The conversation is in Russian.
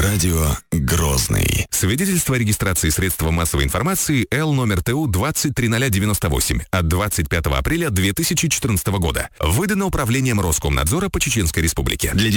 Радио Грозный. Свидетельство о регистрации средства массовой информации Л номер ТУ 203098 от 25 апреля 2014 года. Выдано Управлением Роскомнадзора по Чеченской Республике.